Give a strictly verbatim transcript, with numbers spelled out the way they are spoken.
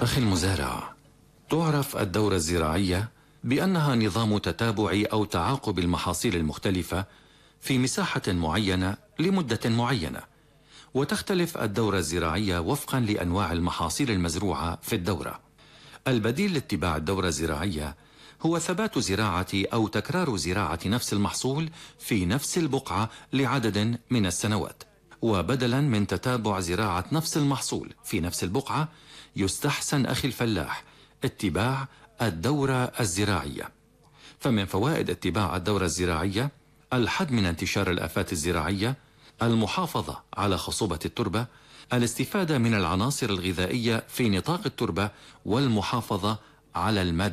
أخي المزارع، تعرف الدورة الزراعية بأنها نظام تتابع أو تعاقب المحاصيل المختلفة في مساحة معينة لمدة معينة، وتختلف الدورة الزراعية وفقا لأنواع المحاصيل المزروعة في الدورة. البديل لاتباع الدورة الزراعية هو ثبات زراعة أو تكرار زراعة نفس المحصول في نفس البقعة لعدد من السنوات. وبدلا من تتابع زراعة نفس المحصول في نفس البقعة، يستحسن أخي الفلاح اتباع الدورة الزراعية. فمن فوائد اتباع الدورة الزراعية الحد من انتشار الآفات الزراعية، المحافظة على خصوبة التربة، الاستفادة من العناصر الغذائية في نطاق التربة، والمحافظة على المادة